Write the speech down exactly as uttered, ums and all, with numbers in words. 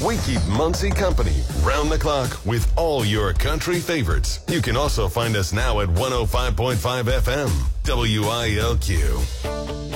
We keep Muncie company round the clock with all your country favorites. You can also find us now at one oh five point five F M, W I L Q.